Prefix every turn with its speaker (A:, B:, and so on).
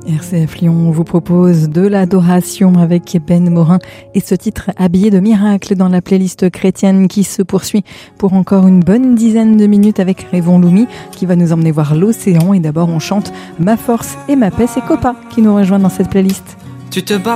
A: RCF Lyon vous propose de l'adoration avec Ben Morin et ce titre Habillé de miracle dans la playlist chrétienne qui se poursuit pour encore une bonne dizaine de minutes avec Révon Loumi qui va nous emmener voir l'océan. Et d'abord on chante Ma force et ma paix, c'est Copa qui nous rejoint dans cette playlist.
B: Tu te bats